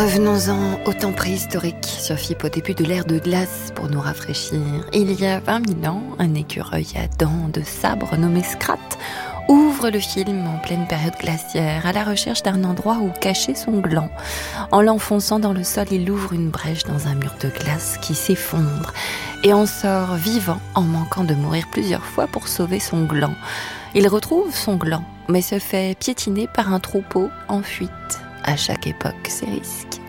Revenons-en au temps préhistorique, surfip au début de l'ère de glace pour nous rafraîchir. Il y a 20 000 ans, un écureuil à dents de sabre nommé Scrat ouvre le film en pleine période glaciaire, à la recherche d'un endroit où cacher son gland. En l'enfonçant dans le sol, il ouvre une brèche dans un mur de glace qui s'effondre et en sort vivant en manquant de mourir plusieurs fois pour sauver son gland. Il retrouve son gland, mais se fait piétiner par un troupeau en fuite. À chaque époque, ses risques.